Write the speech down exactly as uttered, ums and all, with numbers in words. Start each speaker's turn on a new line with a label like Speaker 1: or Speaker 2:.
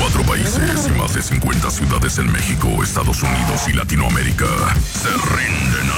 Speaker 1: veinticuatro países y más de cincuenta ciudades en México, Estados Unidos y Latinoamérica se rinden